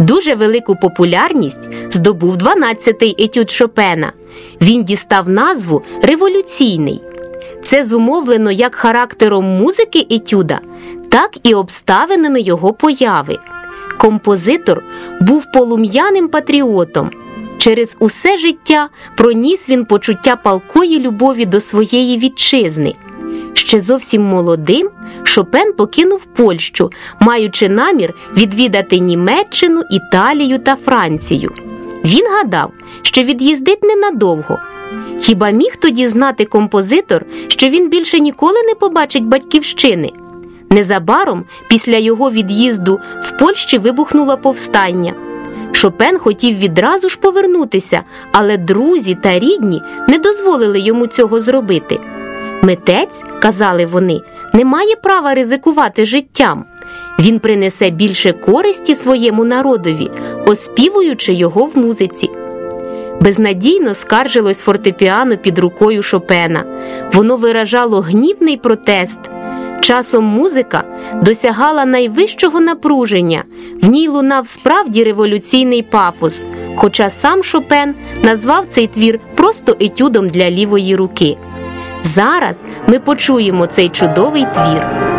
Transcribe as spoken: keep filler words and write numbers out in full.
Дуже велику популярність здобув дванадцятий етюд Шопена. Він дістав назву «Революційний». Це зумовлено як характером музики етюда, так і обставинами його появи. Композитор був полум'яним патріотом. Через усе життя проніс він почуття палкої любові до своєї вітчизни. Ще зовсім молодим Шопен покинув Польщу, маючи намір відвідати Німеччину, Італію та Францію. Він гадав, що від'їздить ненадовго. Хіба міг тоді знати композитор, що він більше ніколи не побачить батьківщини? Незабаром після його від'їзду в Польщі вибухнуло повстання. Шопен хотів відразу ж повернутися, але друзі та рідні не дозволили йому цього зробити. Митець, казали вони, не має права ризикувати життям. Він принесе більше користі своєму народові, оспівуючи його в музиці. Безнадійно скаржилось фортепіано під рукою Шопена. Воно виражало гнівний протест. Часом музика досягала найвищого напруження. В ній лунав справді революційний пафос, хоча сам Шопен назвав цей твір просто етюдом для лівої руки. Зараз ми почуємо цей чудовий твір.